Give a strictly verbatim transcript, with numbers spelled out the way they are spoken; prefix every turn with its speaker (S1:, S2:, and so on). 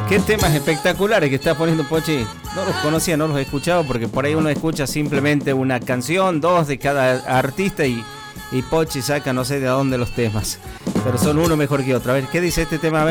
S1: Qué temas espectaculares que estás poniendo, Pochi. No los conocía, no los he escuchado, porque por ahí uno escucha simplemente una canción, dos de cada artista y, y Pochi saca no sé de dónde los temas. Pero son uno mejor que otro. A ver, ¿qué dice este tema? A ver.